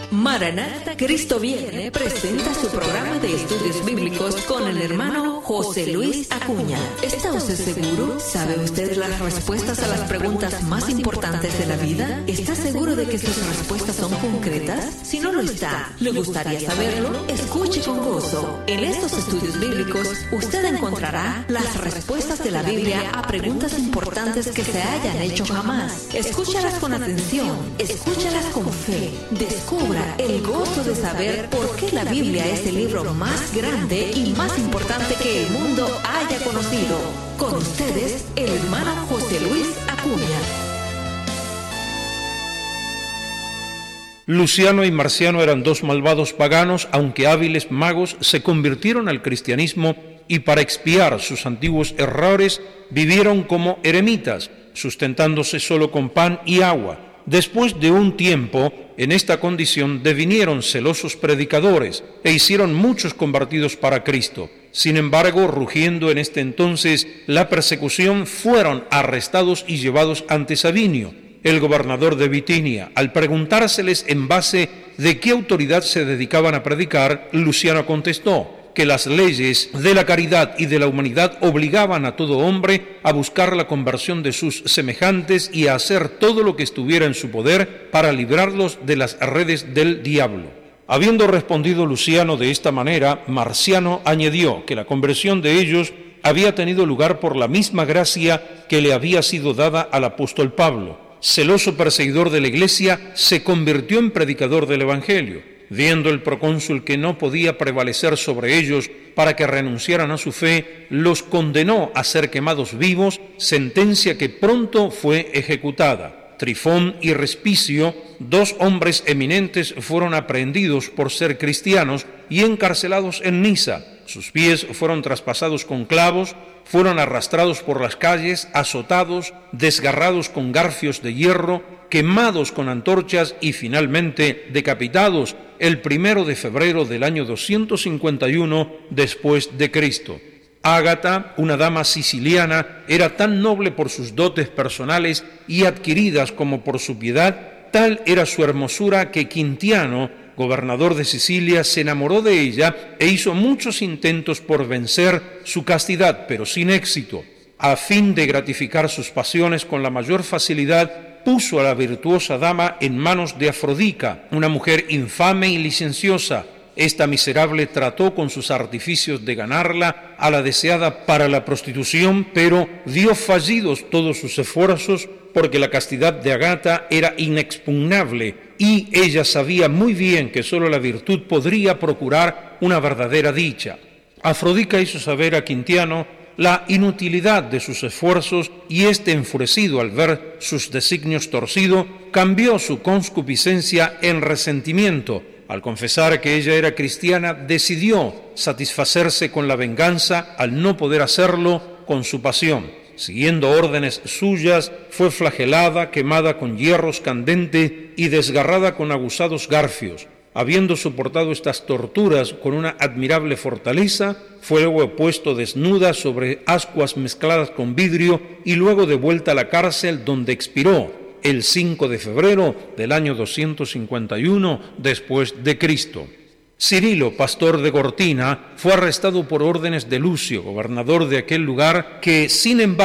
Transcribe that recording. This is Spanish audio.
Maranata, Cristo viene presenta su programa de estudios bíblicos con el hermano José Luis Acuña. ¿Está usted seguro? ¿Sabe usted las respuestas a las preguntas más importantes de la vida? ¿Está seguro de que sus respuestas son concretas? Si no lo está, ¿le gustaría saberlo? Escuche con gozo. En estos estudios bíblicos, usted encontrará las respuestas de la Biblia a preguntas importantes que se hayan hecho jamás. Escúchalas con atención, escúchalas con fe. Descubra el gozo de saber por qué la Biblia es el libro más grande y más importante que el mundo haya conocido. Con ustedes, el hermano José Luis Acuña. Luciano y Marciano eran dos malvados paganos, aunque hábiles magos, se convirtieron al cristianismo y para expiar sus antiguos errores vivieron como eremitas, sustentándose solo con pan y agua. Después de un tiempo, en esta condición devinieron celosos predicadores e hicieron muchos convertidos para Cristo. Sin embargo, rugiendo en este entonces la persecución, fueron arrestados y llevados ante Sabinio, el gobernador de Bitinia. Al preguntárseles en base de qué autoridad se dedicaban a predicar, Luciano contestó que las leyes de la caridad y de la humanidad obligaban a todo hombre a buscar la conversión de sus semejantes y a hacer todo lo que estuviera en su poder para librarlos de las redes del diablo. Habiendo respondido Luciano de esta manera, Marciano añadió que la conversión de ellos había tenido lugar por la misma gracia que le había sido dada al apóstol Pablo. Celoso perseguidor de la iglesia, se convirtió en predicador del evangelio. Viendo el procónsul que no podía prevalecer sobre ellos para que renunciaran a su fe, los condenó a ser quemados vivos, sentencia que pronto fue ejecutada. Trifón y Respicio, dos hombres eminentes, fueron aprehendidos por ser cristianos y encarcelados en Nisa. Sus pies fueron traspasados con clavos, fueron arrastrados por las calles, azotados, desgarrados con garfios de hierro, quemados con antorchas y finalmente decapitados el 1 de febrero del año 251 después de Cristo. Ágata, una dama siciliana, era tan noble por sus dotes personales y adquiridas como por su piedad. Tal era su hermosura que Quintiano, gobernador de Sicilia, se enamoró de ella e hizo muchos intentos por vencer su castidad, pero sin éxito. A fin de gratificar sus pasiones con la mayor facilidad, puso a la virtuosa dama en manos de Afrodita, una mujer infame y licenciosa. Esta miserable trató con sus artificios de ganarla a la deseada para la prostitución, pero dio fallidos todos sus esfuerzos porque la castidad de Ágata era inexpugnable y ella sabía muy bien que solo la virtud podría procurar una verdadera dicha. Afrodita hizo saber a Quintiano la inutilidad de sus esfuerzos y éste, enfurecido al ver sus designios torcidos, cambió su concupiscencia en resentimiento. Al confesar que ella era cristiana, decidió satisfacerse con la venganza al no poder hacerlo con su pasión. Siguiendo órdenes suyas, fue flagelada, quemada con hierros candentes y desgarrada con aguzados garfios. Habiendo soportado estas torturas con una admirable fortaleza, fue luego puesto desnuda sobre ascuas mezcladas con vidrio y luego devuelta a la cárcel, donde expiró el 5 de febrero del año 251 después de Cristo. Cirilo, pastor de Gortina, fue arrestado por órdenes de Lucio, gobernador de aquel lugar, que sin embargo